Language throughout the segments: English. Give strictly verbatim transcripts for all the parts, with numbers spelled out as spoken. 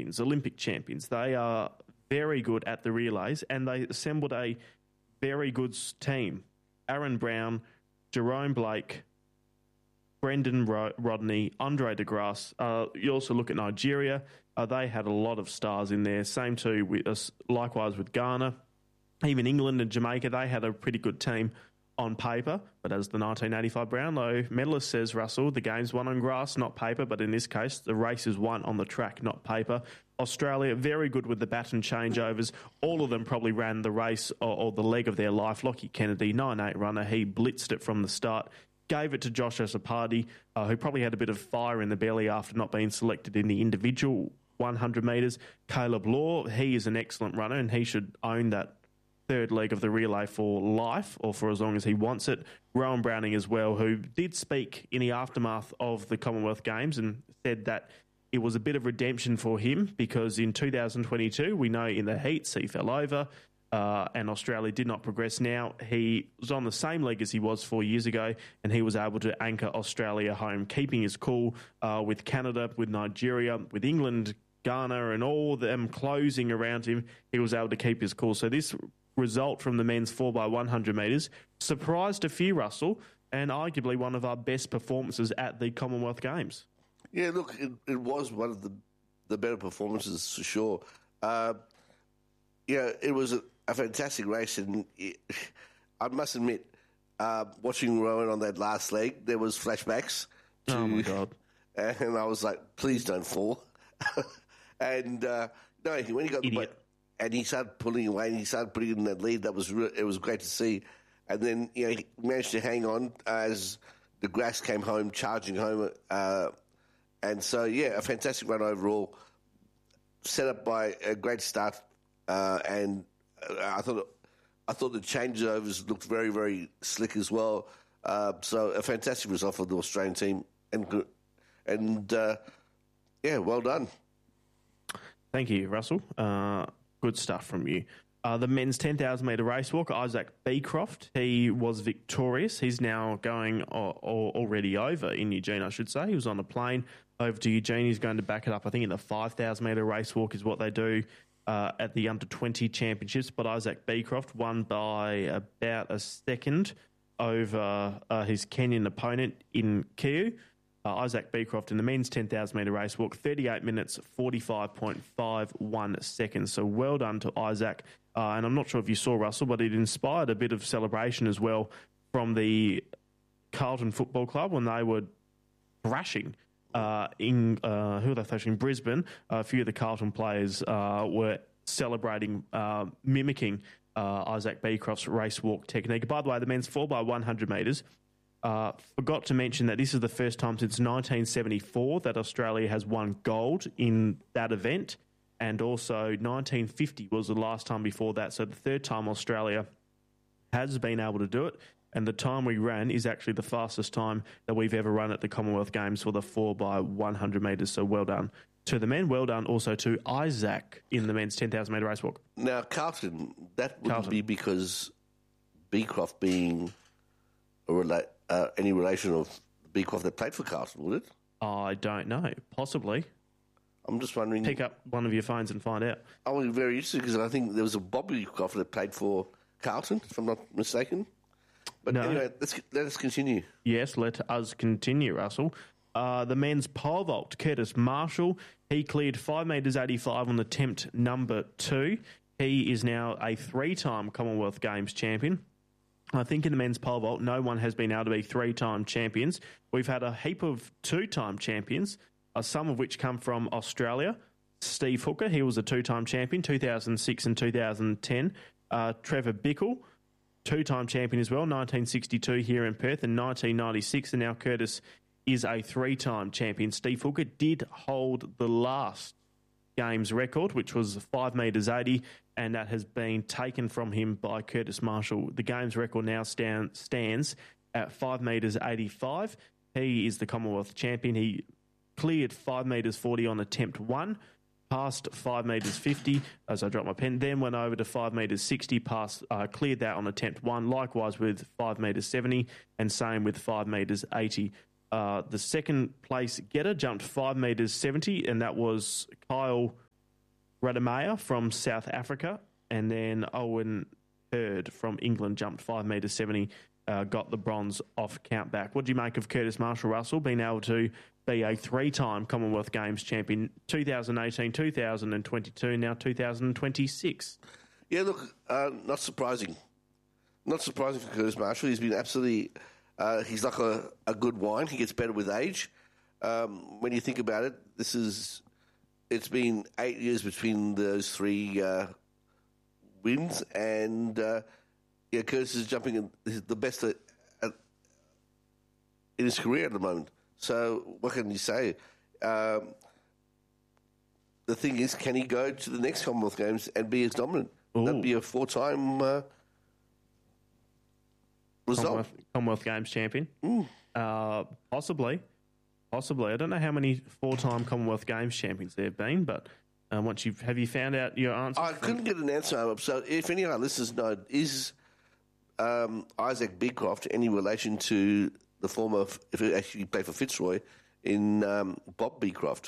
champions, Olympic champions. They are very good at the relays, and they assembled a very good team. Aaron Brown, Jerome Blake, Brendan Rodney, Andre de Grasse. Uh, you also look at Nigeria. Uh, they had a lot of stars in there. Same too, with, uh, likewise with Ghana. Even England and Jamaica, they had a pretty good team on paper. But as the nineteen eighty-five Brownlow medalist says, Russell, the game's won on grass, not paper. But in this case, the race is won on the track, not paper. Australia, very good with the baton changeovers. All of them probably ran the race or, or the leg of their life. Lockie Kennedy, nine eight runner, he blitzed it from the start. Gave it to Josh Asapadi, uh, who probably had a bit of fire in the belly after not being selected in the individual one hundred metres. Caleb Law, he is an excellent runner and he should own that third leg of the relay for life or for as long as he wants it. Rowan Browning as well, who did speak in the aftermath of the Commonwealth Games and said that it was a bit of redemption for him because in two thousand twenty-two, we know in the heats he fell over. Uh, and Australia did not progress. Now he was on the same leg as he was four years ago, and he was able to anchor Australia home, keeping his cool uh, with Canada, with Nigeria, with England, Ghana, and all them closing around him. He was able to keep his cool. So this result from the men's four by one hundred metres surprised a few, Russell, and arguably one of our best performances at the Commonwealth Games. Yeah, look, it, it was one of the the better performances for sure. Uh, yeah, it was a, a fantastic race, and it, I must admit, uh, watching Rowan on that last leg, there was flashbacks. To, oh my god! And I was like, please don't fall. and uh, no, when he got Idiot. the and he started pulling away, and he started putting in that lead. That was re- it was great to see. And then you know he managed to hang on as the grass came home, charging home. Uh, and so yeah, a fantastic run overall, set up by a great start. Uh, and I thought I thought the changeovers looked very, very slick as well. Uh, so a fantastic result for the Australian team, and and uh, yeah, well done. Thank you, Russell. Uh, good stuff from you. Uh, the men's ten thousand metre race walk, Isaac Beecroft, he was victorious. He's now going uh, already over in Eugene, I should say. He was on a plane over to Eugene. He's going to back it up, I think, in the five thousand metre race walk is what they do. Uh, at the under twenty championships, but Isaac Beecroft won by about a second over uh, his Kenyan opponent in Kiu. Uh, Isaac Beecroft in the men's ten thousand metre race walk, thirty-eight minutes, forty-five point five one seconds. So well done to Isaac. Uh, and I'm not sure if you saw, Russell, but it inspired a bit of celebration as well from the Carlton Football Club when they were thrashing Uh, in uh, who were they thrashing? Brisbane. Uh, a few of the Carlton players uh, were celebrating, uh, mimicking uh, Isaac Beecroft's race walk technique. By the way, the men's four by one hundred metres. Uh, forgot to mention that this is the first time since nineteen seventy-four that Australia has won gold in that event, and also nineteen fifty was the last time before that. So the third time Australia has been able to do it. And the time we ran is actually the fastest time that we've ever run at the Commonwealth Games for the four by one hundred metres. So well done to the men. Well done also to Isaac in the men's ten thousand metre race walk. Now, Carlton, that wouldn't Carlton. be because Beecroft being a rela- uh, any relation of Beecroft that played for Carlton, would it? I don't know. Possibly. I'm just wondering. Pick up one of your phones and find out. I was very interested because I think there was a Bobby Beecroft that played for Carlton, if I'm not mistaken. But No. anyway, let's, let us continue. Yes, let us continue, Russell. Uh, the men's pole vault, Curtis Marshall, he cleared five metres eighty-five on attempt number two. He is now a three-time Commonwealth Games champion. I think in the men's pole vault, no one has been able to be three-time champions. We've had a heap of two-time champions, uh, some of which come from Australia. Steve Hooker, he was a two-time champion, two thousand six and two thousand ten. Uh, Trevor Bickle, two-time champion as well, nineteen sixty-two here in Perth and nineteen ninety-six, and now Curtis is a three-time champion. Steve Hooker did hold the last games record, which was five metres eighty, and that has been taken from him by Curtis Marshall. The games record now stand, stands at five metres eighty-five. He is the Commonwealth champion. He cleared five metres forty on attempt one, passed five metres fifty as I dropped my pen, then went over to five metres sixty, passed, uh, cleared that on attempt one, likewise with five metres seventy, and same with five metres eighty. Uh, the second place getter jumped five metres seventy, and that was Kyle Rademacher from South Africa, and then Owen Hurd from England jumped five metres seventy, uh, got the bronze off count back. What do you make of Curtis Marshall-Russell being able to be a three-time Commonwealth Games champion, two thousand eighteen, two thousand twenty-two, now two thousand twenty-six? Yeah, look, uh, not surprising. Not surprising for Curtis Marshall. He's been absolutely... Uh, he's like a, a good wine. He gets better with age. Um, when you think about it, this is... It's been eight years between those three uh, wins, and uh, yeah, Curtis is jumping in the best at, at, in his career at the moment. So what can you say? Um, the thing is, can he go to the next Commonwealth Games and be as dominant? Ooh. That'd be a four-time uh, result. Commonwealth, Commonwealth Games champion? Mm. Uh, possibly. Possibly. I don't know how many four-time Commonwealth Games champions there have been, but uh, once you've have you found out your answer? I couldn't get an answer. So if any of our listeners know, is um, Isaac Beecroft any relation to the former, if he actually played for Fitzroy, in um, Bob Beecroft?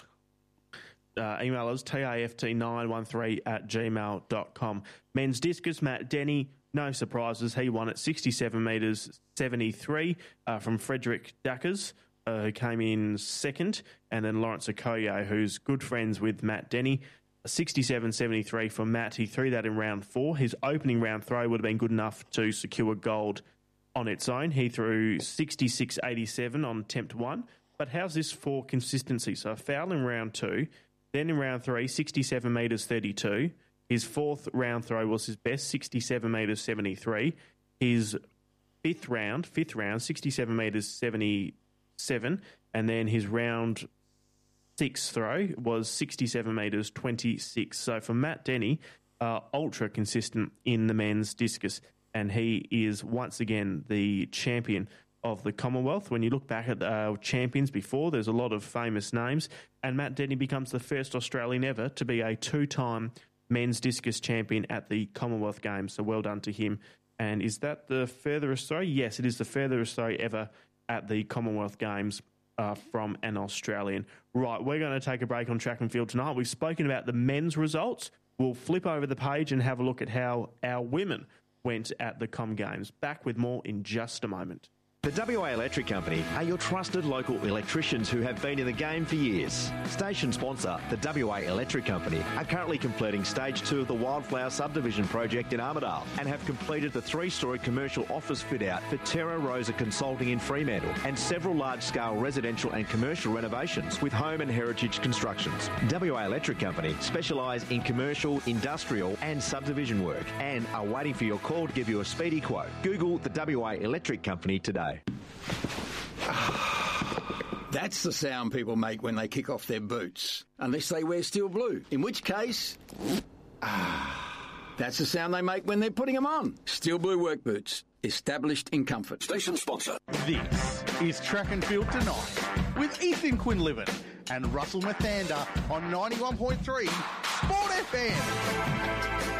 Uh, email us T A F T nine one three at gmail dot com. Men's discus, Matt Denny, no surprises. He won at sixty-seven metres seventy-three uh, from Frederick Dackers, uh, who came in second, and then Lawrence Okoye, who's good friends with Matt Denny. sixty-seven seventy-three for Matt. He threw that in round four. His opening round throw would have been good enough to secure gold on its own. He threw sixty-six eighty-seven on attempt one. But how's this for consistency? So a foul in round two, then in round three, sixty-seven metres thirty-two. His fourth round throw was his best, sixty-seven metres seventy-three. His fifth round, fifth round, sixty-seven metres seventy-seven. And then his round six throw was sixty-seven metres twenty-six. So for Matt Denny, uh, ultra consistent in the men's discus. And he is once again the champion of the Commonwealth. When you look back at uh, champions before, there's a lot of famous names. And Matt Denny becomes the first Australian ever to be a two-time men's discus champion at the Commonwealth Games. So well done to him. And is that the furthest throw? Yes, it is the furthest throw ever at the Commonwealth Games uh, from an Australian. Right, we're going to take a break on track and field tonight. We've spoken about the men's results. We'll flip over the page and have a look at how our women went at the Com Games. Back with more in just a moment. The W A Electric Company are your trusted local electricians who have been in the game for years. Station sponsor, the W A Electric Company, are currently completing stage two of the Wildflower Subdivision project in Armidale and have completed the three-storey commercial office fit-out for Terra Rosa Consulting in Fremantle and several large-scale residential and commercial renovations with home and heritage constructions. W A Electric Company specialise in commercial, industrial and subdivision work and are waiting for your call to give you a speedy quote. Google the W A Electric Company today. That's the sound people make when they kick off their boots. Unless they wear steel blue, in which case... That's the sound they make when they're putting them on. Steel Blue work boots, established in comfort. Station sponsor. This is Track and Field Tonight with Ethan Quinlivan and Russell Mathander on ninety-one point three Sport F M.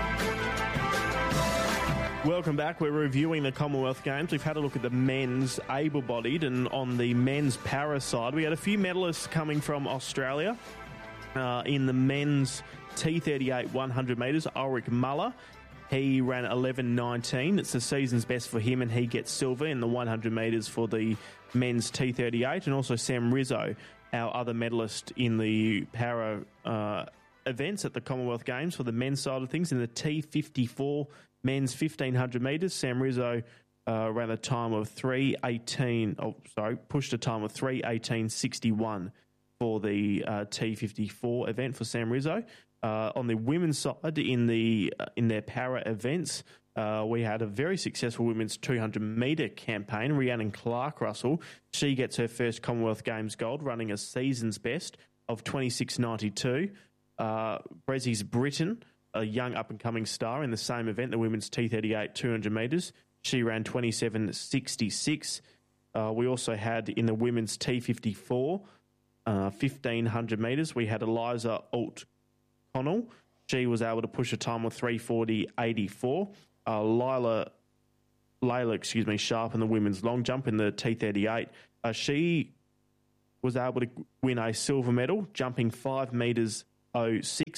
Welcome back. We're reviewing the Commonwealth Games. We've had a look at the men's able-bodied, and on the men's para side, we had a few medalists coming from Australia. Uh, in the men's T thirty-eight one hundred metres, Ulrich Muller, he ran eleven nineteen. It's the season's best for him, and he gets silver in the one hundred metres for the men's T thirty-eight. And also Sam Rizzo, our other medalist in the para uh, events at the Commonwealth Games for the men's side of things. In the T fifty-four men's fifteen hundred metres, Sam Rizzo uh, ran a time of three eighteen. Oh, sorry, pushed a time of three eighteen sixty-one for the uh, T fifty-four event for Sam Rizzo. Uh, on the women's side, in the uh, in their para events, uh, we had a very successful women's two hundred metre campaign. Rhiannon Clark Russell, she gets her first Commonwealth Games gold, running a season's best of twenty-six ninety-two. Uh, Brezzy's Britain, a young up-and-coming star in the same event, the women's T thirty-eight two hundred metres. She ran twenty-seven sixty-six. Uh, we also had in the women's T fifty-four, uh, fifteen hundred metres, we had Eliza Alt-Connell. She was able to push a time of three forty eighty-four. Uh, Lila, Layla, excuse me, Sharp in the women's long jump in the T thirty-eight. Uh, she was able to win a silver medal, jumping five metres oh six.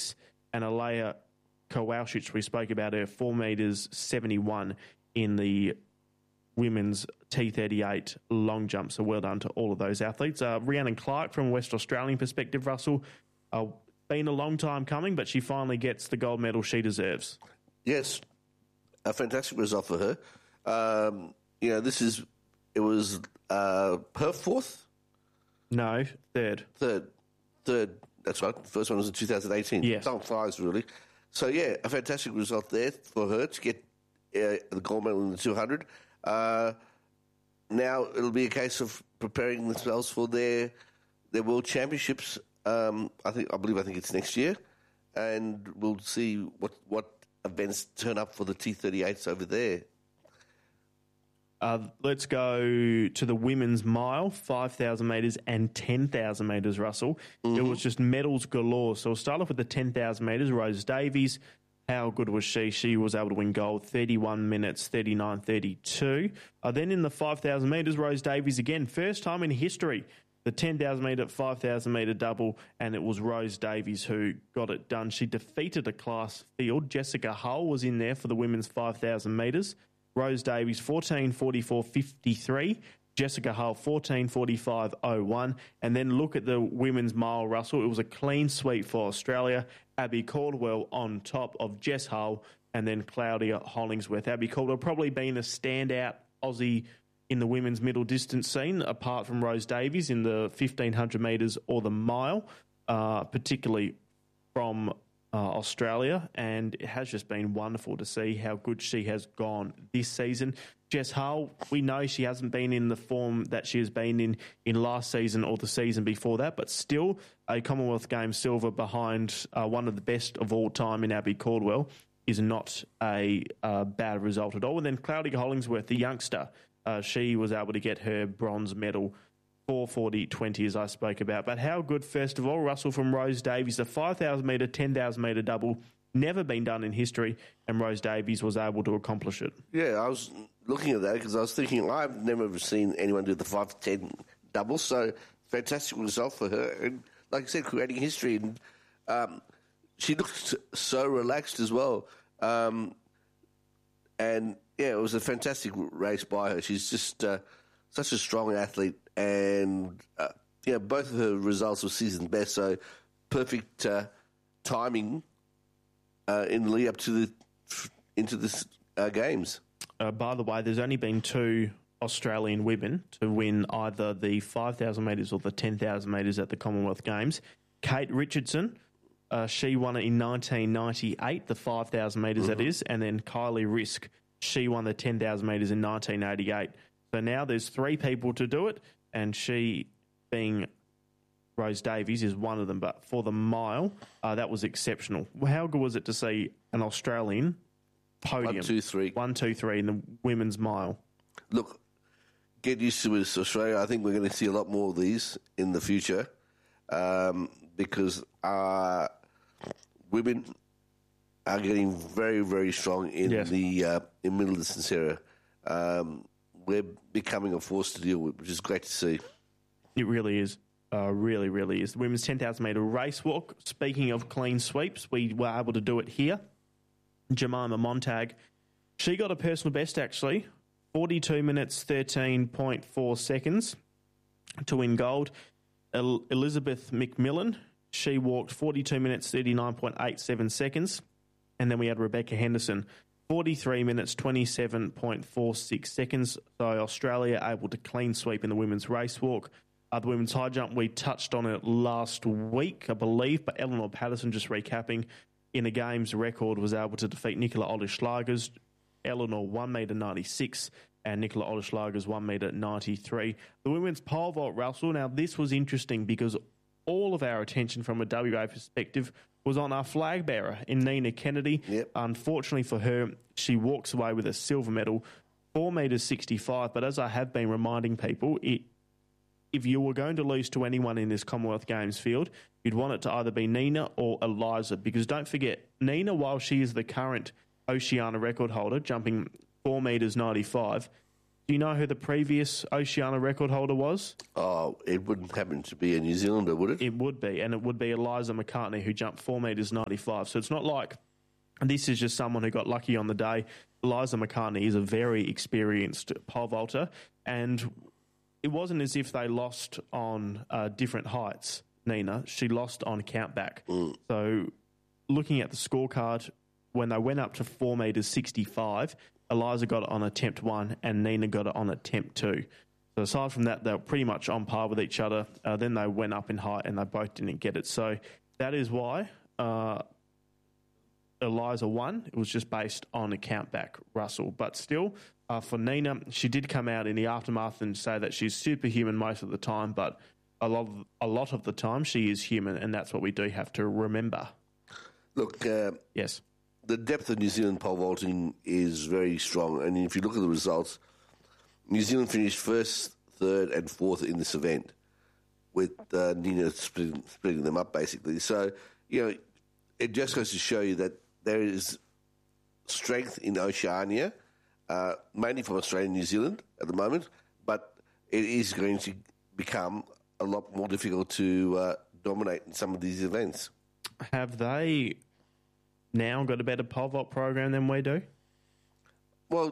and Alea Kowalczyk, we spoke about her, four metres seventy-one in the women's T thirty-eight long jump. So well done to all of those athletes. Uh, Rhiannon Clark, from a West Australian perspective, Russell, uh, been a long time coming, but she finally gets the gold medal she deserves. Yes, a fantastic result for her. Um, you know, this is, it was uh, her fourth? No, third. Third. Third, that's right. The first one was in two thousand eighteen. Yes. Time flies, really. So, yeah, a fantastic result there for her to get uh, the gold medal in the two hundred. Uh, now it'll be a case of preparing themselves for their their World Championships. Um, I think I believe I think it's next year, and we'll see what what events turn up for the T thirty-eights over there. Uh, let's go to the women's mile, five thousand metres and ten thousand metres, Russell. Mm-hmm. It was just medals galore. So we'll start off with the ten thousand metres. Rose Davies, how good was she? She was able to win gold, thirty-one minutes, thirty-nine thirty-two. Uh, then in the five thousand metres, Rose Davies again, first time in history, the ten thousand metre, five thousand metre double, and it was Rose Davies who got it done. She defeated a class field. Jessica Hull was in there for the women's five thousand metres. Rose Davies, fourteen forty-four fifty-three. Jessica Hull, fourteen forty-five oh one. And then look at the women's mile, Russell. It was a clean sweep for Australia. Abby Caldwell on top of Jess Hull, and then Claudia Hollingsworth. Abby Caldwell probably been a standout Aussie in the women's middle distance scene, apart from Rose Davies in the fifteen hundred metres or the mile, uh, particularly from uh, Australia. And it has just been wonderful to see how good she has gone this season. Jess Hull, we know she hasn't been in the form that she has been in in last season or the season before that, but still a Commonwealth Games silver behind uh, one of the best of all time in Abby Caldwell is not a uh, bad result at all. And then Claudia Hollingsworth, the youngster, uh, she was able to get her bronze medal, four forty twenty, as I spoke about. But how good, first of all, Russell, from Rose Davies, the five thousand metre, ten thousand metre double, never been done in history, and Rose Davies was able to accomplish it. Yeah, I was looking at that because I was thinking I've never seen anyone do the five to ten double, so fantastic result for her. And like I said, creating history. And um, she looked so relaxed as well. Um, and, yeah, it was a fantastic race by her. She's just uh, such a strong athlete. And, uh, yeah, both of her results were season best, so perfect uh, timing uh, in the lead up to the into the uh, games. Uh, by the way, there's only been two Australian women to win either the five thousand metres or the ten thousand metres at the Commonwealth Games. Kate Richardson, uh, she won it in nineteen ninety-eight, the five thousand metres mm-hmm. that is, and then Kylie Risk, she won the ten thousand metres in nineteen eighty-eight. So now there's three people to do it, and she, being Rose Davies, is one of them. But for the mile, uh, that was exceptional. How good was it to see an Australian podium? One, two, three. One, two, three in the women's mile. Look, get used to this, Australia. I think we're going to see a lot more of these in the future um, because our women are getting very, very strong in yes. the uh, in middle distance area. Um, we're becoming a force to deal with, which is great to see. It really is. Uh, really, really is. The women's ten thousand metre race walk. Speaking of clean sweeps, we were able to do it here. Jemima Montag, she got a personal best actually, forty-two minutes, thirteen point four seconds to win gold. El- Elizabeth McMillan, she walked forty-two minutes, thirty-nine point eight seven seconds. And then we had Rebecca Henderson, forty-three minutes, twenty-seven point four six seconds. So Australia able to clean sweep in the women's race walk. Uh, the women's high jump, we touched on it last week, I believe, but Eleanor Patterson, just recapping, in a games record, was able to defeat Nicola Olischlagers. Eleanor one metre ninety-six and Nicola Olischlagers one metre ninety-three. The women's pole vault, Russell. Now, this was interesting because all of our attention from a W A perspective was on our flag bearer in Nina Kennedy. Yep. Unfortunately for her, she walks away with a silver medal, four metres sixty-five. But as I have been reminding people, it if you were going to lose to anyone in this Commonwealth Games field, you'd want it to either be Nina or Eliza, because don't forget, Nina, while she is the current Oceania record holder, jumping four metres ninety-five, Do you know who the previous Oceania record holder was? Oh, it wouldn't happen to be a New Zealander, would it? It would be, and it would be Eliza McCartney, who jumped four metres ninety-five. So it's not like this is just someone who got lucky on the day. Eliza McCartney is a very experienced pole vaulter, and it wasn't as if they lost on uh, different heights, Nina. She lost on countback. Mm. So looking at the scorecard, when they went up to four metres sixty-five, Eliza got it on attempt one and Nina got it on attempt two. So aside from that, they were pretty much on par with each other. Uh, then they went up in height and they both didn't get it. So that is why uh, Eliza won. It was just based on a countback, Russell. But still, uh, for Nina, she did come out in the aftermath and say that she's superhuman most of the time, but a lot of, a lot of the time she is human, and that's what we do have to remember. Look, uh, yes. The depth of New Zealand pole vaulting is very strong. And if you look at the results, New Zealand finished first, third and fourth in this event, with uh, Nina splitting, splitting them up, basically. So, you know, it just goes to show you that there is strength in Oceania, uh, mainly from Australia and New Zealand at the moment, but it is going to become a lot more difficult to uh, dominate in some of these events. Have they now got a better pole vault program than we do? Well,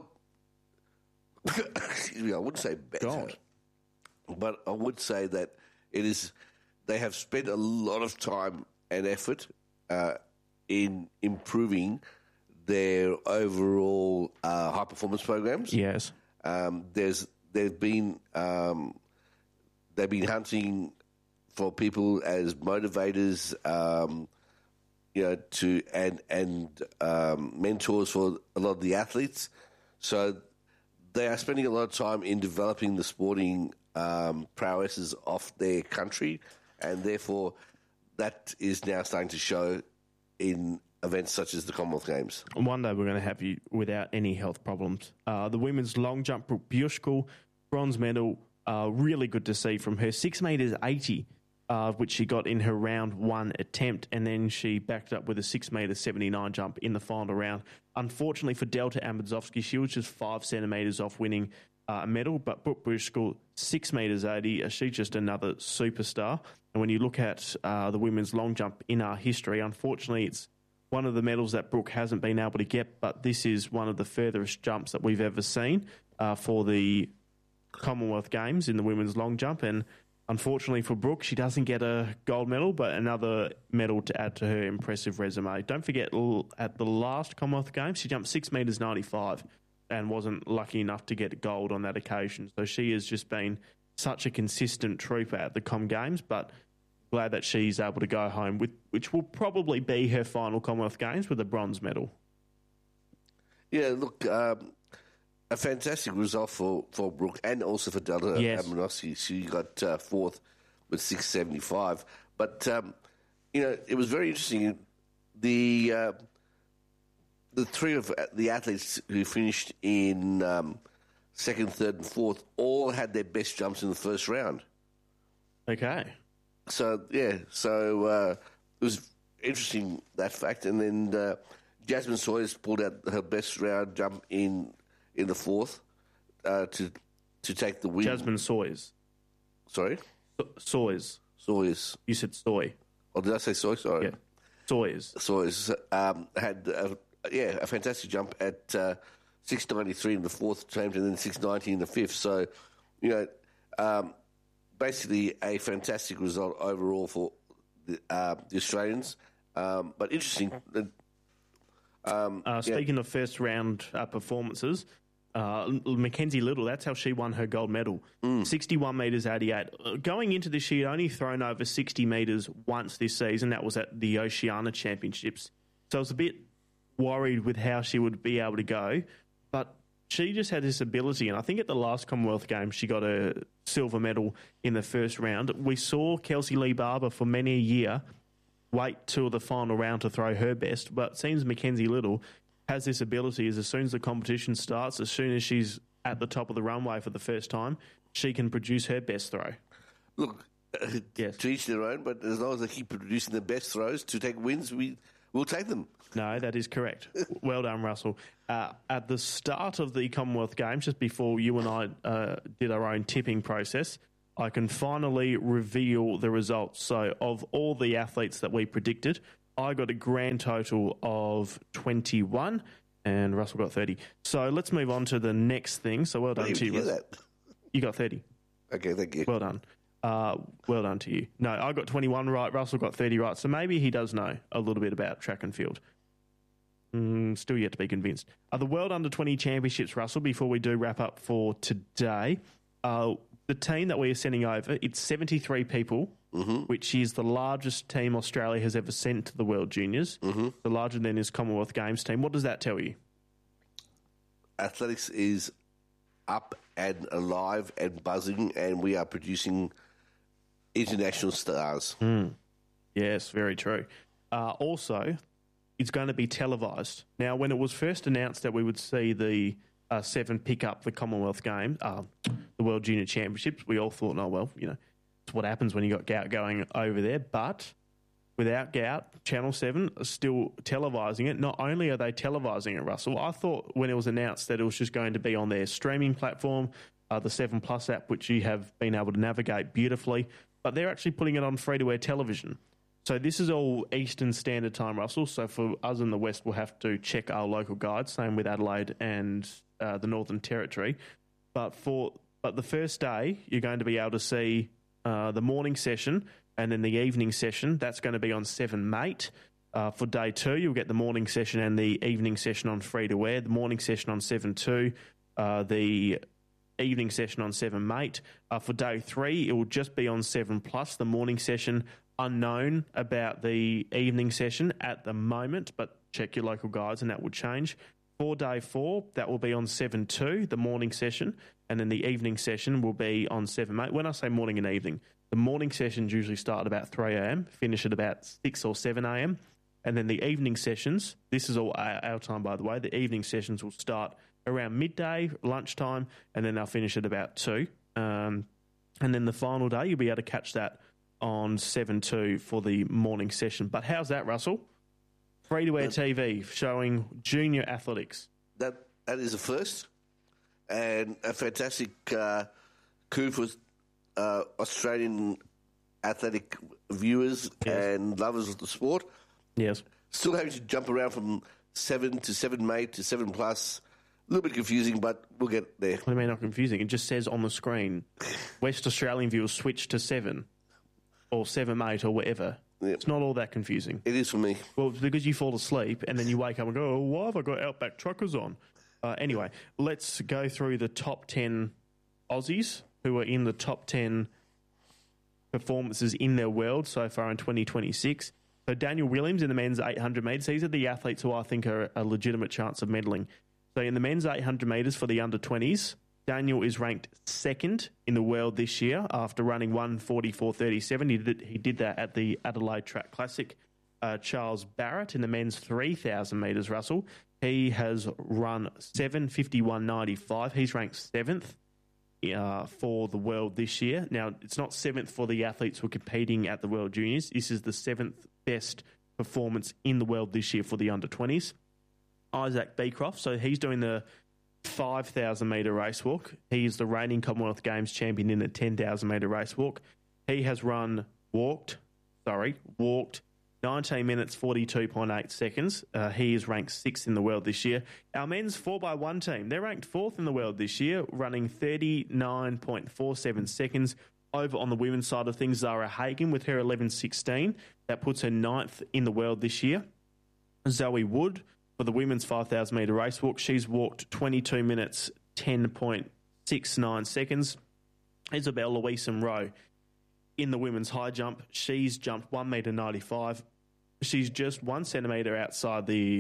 excuse me, I wouldn't say better, God. but I would say that it is. They have spent a lot of time and effort uh, in improving their overall uh, high performance programs. Yes, um, there's they've been um, they've been hunting for people as motivators. Um, You know, to and and um, mentors for a lot of the athletes, so they are spending a lot of time in developing the sporting um, prowesses of their country, and therefore that is now starting to show in events such as the Commonwealth Games. One day we're going to have you without any health problems. Uh, the women's long jump, Brooke Bushkull, bronze medal, uh, really good to see from her, six metres eighty. Uh, which she got in her round one attempt, and then she backed up with a six metre seventy-nine jump in the final round. Unfortunately for Delta Amadzovsky, she was just five centimetres off winning uh, a medal, but Brooke Bushkull, six metres eighty, uh, she's just another superstar. And when you look at uh, the women's long jump in our history, unfortunately it's one of the medals that Brooke hasn't been able to get, but this is one of the furthest jumps that we've ever seen uh, for the Commonwealth Games in the women's long jump, and unfortunately for Brooke, she doesn't get a gold medal, but another medal to add to her impressive resume. Don't forget, at the last Commonwealth Games, she jumped six metres ninety-five and wasn't lucky enough to get gold on that occasion. So she has just been such a consistent trooper at the Com Games, but glad that she's able to go home with, which will probably be her final Commonwealth Games, with a bronze medal. Yeah, look, um, a fantastic result for, for Brooke and also for Delta yes. Amadzovsky. She got uh, fourth with six seventy-five. But, um, you know, it was very interesting. The uh, the three of the athletes who finished in um, second, third and fourth all had their best jumps in the first round. Okay. So, yeah, so uh, it was interesting, that fact. And then uh, Jasmine Sawyers pulled out her best round jump in in the fourth uh, to to take the win. Jasmine Sawyers. Sorry? So- Sawyers. Sawyers. You said soy. Oh, did I say soy? Sorry. Yeah. Sawyers. Sawyers um, had, a, yeah, a fantastic jump at uh, six ninety-three in the fourth attempt and then six ninety in the fifth. So, you know, um, basically a fantastic result overall for the, uh, the Australians. Um, but interesting. Um, uh, speaking yeah. of first round uh, performances, uh, Mackenzie Little, that's how she won her gold medal. Mm. sixty-one metres eighty-eight. Uh, going into this, she had only thrown over sixty metres once this season. That was at the Oceania Championships. So I was a bit worried with how she would be able to go. But she just had this ability, and I think at the last Commonwealth Games she got a silver medal in the first round. We saw Kelsey Lee Barber for many a year wait till the final round to throw her best, but it seems Mackenzie Little has this ability is as soon as the competition starts, as soon as she's at the top of the runway for the first time, she can produce her best throw. Look, uh, yes. to each their own, but as long as they keep producing the best throws to take wins, we We'll take them. No, that is correct. Well done, Russell. Uh, at the start of the Commonwealth Games, just before you and I uh, did our own tipping process, I can finally reveal the results. So of all the athletes that we predicted, I got a grand total of twenty-one and Russell got thirty. So let's move on to the next thing. So well done to you. That. You got thirty. Okay, thank you. Well done. Uh, well done to you. No, I got twenty-one right. Russell got thirty right. So maybe he does know a little bit about track and field. Mm, still yet to be convinced. Uh, the World Under twenty Championships, Russell, before we do wrap up for today, uh, the team that we are sending over, it's seventy-three people, mm-hmm. which is the largest team Australia has ever sent to the World Juniors. Mm-hmm. The larger than his Commonwealth Games team. What does that tell you? Athletics is up and alive and buzzing, and we are producing international stars. Mm. Yes, very true. Uh, also, it's going to be televised. Now, when it was first announced that we would see the uh, seven pick up the Commonwealth Games, uh, the World Junior Championships, we all thought, oh, well, you know, it's what happens when you got Gout going over there. But without Gout, Channel seven are still televising it. Not only are they televising it, Russell, I thought when it was announced that it was just going to be on their streaming platform, uh, the seven Plus app, which you have been able to navigate beautifully, but they're actually putting it on free-to-air television. So this is all Eastern Standard Time, Russell. So for us in the West, we'll have to check our local guides, same with Adelaide and uh, the Northern Territory. But for but the first day, you're going to be able to see uh, the morning session and then the evening session. That's going to be on seven Mate. Uh, for day two, you'll get the morning session and the evening session on free-to-air. The morning session on seven two, uh, the evening session on seven Mate. Uh, for day three, it will just be on seven Plus, the morning session. Unknown about the evening session at the moment, but check your local guides and that will change. For day four, that will be on seven two, the morning session, and then the evening session will be on seven Mate. When I say morning and evening, the morning sessions usually start at about three a.m., finish at about six or seven a.m., and then the evening sessions, this is all our time, by the way, the evening sessions will start around midday, lunchtime, and then they'll finish at about two. Um, and then the final day, you'll be able to catch that on seven two for the morning session. But how's that, Russell? Free-to-air T V showing junior athletics. That That is a first, and a fantastic uh, coup for uh, Australian athletic viewers yes. and lovers of the sport. Yes. Still having to jump around from seven to seven Mate to seven Plus. A little bit confusing, but we'll get there. What do you mean not confusing? It just says on the screen, West Australian viewers switch to seven. Or seven Mate or whatever. Yep. It's not all that confusing. It is for me. Well, it's because you fall asleep and then you wake up and go, oh, why have I got Outback Truckers on? Uh, anyway, let's go through the top ten Aussies who are in the top ten performances in their world so far in twenty twenty-six. So Daniel Williams in the men's eight hundred metres. These are the athletes who I think are a legitimate chance of medaling. So in the men's eight hundred metres for the under twenties, Daniel is ranked second in the world this year after running one forty-four thirty-seven. He did, he did that at the Adelaide Track Classic. Uh, Charles Barrett in the men's three thousand metres, Russell. He has run seven fifty-one ninety-five. He's ranked seventh uh, for the world this year. Now, it's not seventh for the athletes who are competing at the World Juniors. This is the seventh best performance in the world this year for the under twenties. Isaac Beecroft, so he's doing the five thousand metre race walk. He is the reigning Commonwealth Games champion in the ten thousand metre race walk. He has run, walked, sorry, walked nineteen minutes, forty-two point eight seconds. Uh, he is ranked sixth in the world this year. Our men's four by one team, they're ranked fourth in the world this year, running thirty-nine point four seven seconds. Over on the women's side of things, Zara Hagen with her eleven sixteen. That puts her ninth in the world this year. Zoe Wood, for the women's five thousand metre race walk, she's walked twenty-two minutes, ten point six nine seconds. Isabel Louise-Rowe in the women's high jump, she's jumped one metre ninety-five. She's just one centimetre outside the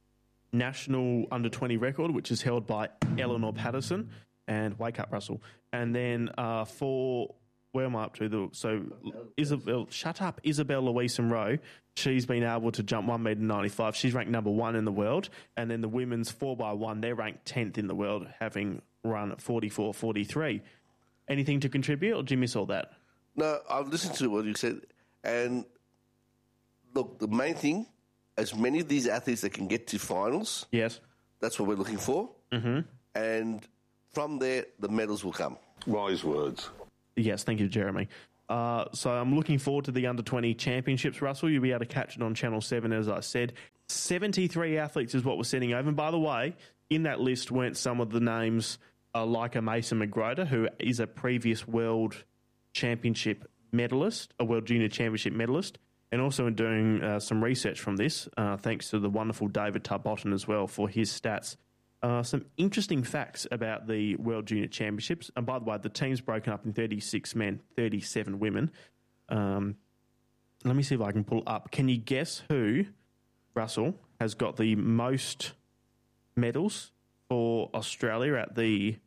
national under twenty record, which is held by Eleanor Patterson. And wake up, Russell. And then uh, for... Where am I up to? The, so, Isabel, shut up, Isabel Louise-Rowe. She's been able to jump one metre ninety-five. She's ranked number one in the world. And then the women's four by one, they're ranked tenth in the world, having run at forty-four forty-three. Anything to contribute, or did you miss all that? No, I've listened to what you said. And look, the main thing as many of these athletes that can get to finals. Yes. That's what we're looking for. Mm-hmm. And from there, the medals will come. Wise words. Yes, thank you, Jeremy. Uh, so I'm looking forward to the under twenty championships, Russell. You'll be able to catch it on Channel seven, as I said. seventy-three athletes is what we're sending over. And by the way, in that list weren't some of the names uh, like a Mason McGroder, who is a previous World Championship medalist, a World Junior Championship medalist, and also in doing uh, some research from this, uh, thanks to the wonderful David Tarbotton as well for his stats. Uh, some interesting facts about the World Junior Championships. And by the way, the team's broken up in thirty-six men, thirty-seven women. Um, let me see if I can pull up. Can you guess who, Russell, has got the most medals for Australia at the...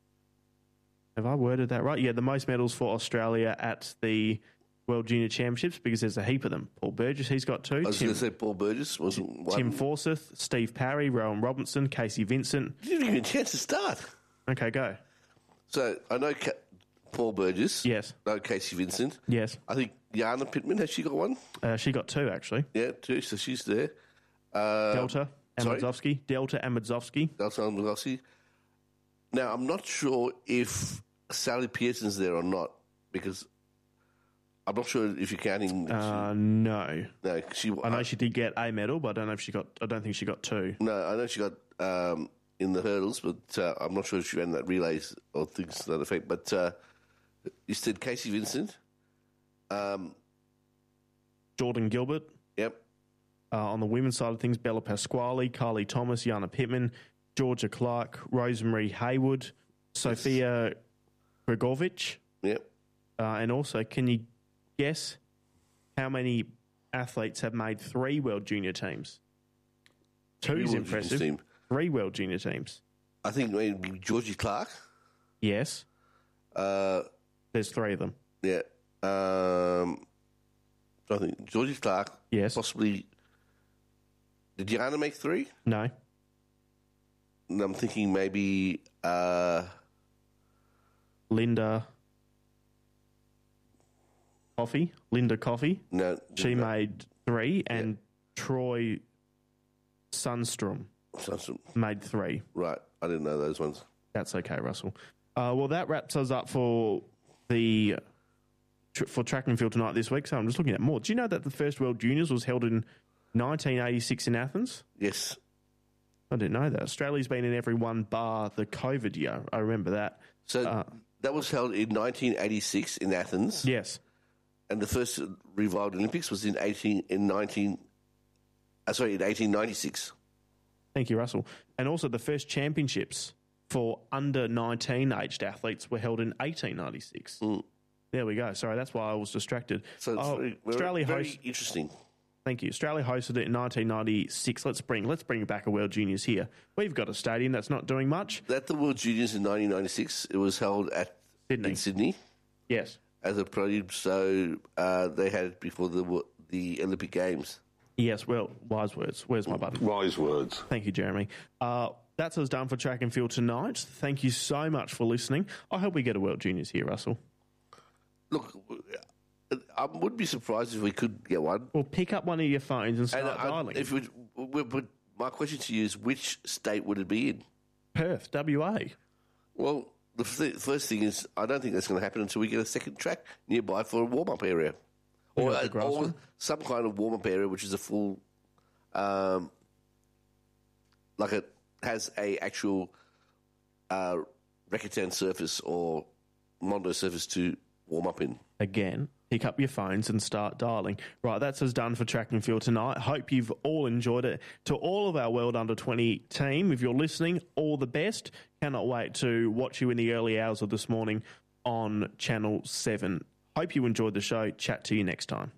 Have I worded that right? Yeah, the most medals for Australia at the World Junior Championships, because there's a heap of them. Paul Burgess, he's got two. I was going to say Paul Burgess wasn't one. Tim Forsyth, Steve Parry, Rowan Robinson, Casey Vincent. You didn't even get a chance to start. Okay, go. So I know Ca- Paul Burgess. Yes. I know Casey Vincent. Yes. I think Jana Pittman, has she got one? Uh, she got two, actually. Yeah, two, so she's there. Uh, Delta sorry? Amadzovsky. Delta Amadzovsky. Delta Amadzovsky. Now, I'm not sure if Sally Pearson's there or not, because I'm not sure if you're counting. Uh, no. No, she. I know she did get a medal, but I don't know if she got. I don't think she got two. No, I know she got um, in the hurdles, but uh, I'm not sure if she ran that relays or things to that effect. But uh, you said Casey Vincent. Um, Jordan Gilbert. Yep. Uh, on the women's side of things, Bella Pasquale, Kylie Thomas, Jana Pittman, Georgia Clark, Rosemary Hayward, Sophia Gregovic. Yep. Uh, and also, can you guess how many athletes have made three World Junior teams? Two's World impressive. Junior team. Three World Junior teams. I think maybe Georgie Clark. Yes. Uh, There's three of them. yeah. Um, I think Georgie Clark. Yes. Possibly. Did Jana make three? No. And I'm thinking maybe uh, Linda Coffey. Linda Coffey. no. She no, made three, and Troy Sundstrom Sundstrom. made three. Right. I didn't know those ones. That's okay, Russell. Uh, well, that wraps us up for the tr- for track and field tonight this week. So I'm just looking at more. Do you know that the first World Juniors was held in nineteen eighty-six in Athens? Yes. I didn't know that. Australia's been in every one bar the COVID year. I remember that. So Uh, that was held in nineteen eighty-six in Athens. Yes. And the first revived Olympics was in eighteen in nineteen. Uh, sorry, in eighteen ninety-six. Thank you, Russell. And also the first championships for under nineteen aged athletes were held in eighteen ninety-six. Mm. There we go. Sorry, that's why I was distracted. So it's Oh, very, Australia very host- interesting. Thank you. Australia hosted it in nineteen ninety-six. Let's bring let's bring back a World Juniors here. We've got a stadium that's not doing much. At the World Juniors in nineteen ninety-six, it was held at Sydney. in Sydney Yes. as a prelude. So uh, they had it before the the Olympic Games. Yes, well, wise words. Where's my button? Wise words. Thank you, Jeremy. Uh, that's us done for track and field tonight. Thank you so much for listening. I hope we get a World Juniors here, Russell. Look, I would be surprised if we could get one. Well, pick up one of your phones and start And I, dialing. if we, we, but my question to you is, which state would it be in? Perth, W A. Well, the th- first thing is, I don't think that's going to happen until we get a second track nearby for a warm-up area. You Or, got the grass or one? some kind of warm-up area, which is a full, um, like it has a actual uh, Reckitt surface or Mondo surface to warm up in. Again, pick up your phones and start dialing. Right, that's us done for track and field tonight. Hope you've all enjoyed it. To all of our World Under twenty team, if you're listening, all the best. Cannot wait to watch you in the early hours of this morning on Channel seven. Hope you enjoyed the show. Chat to you next time.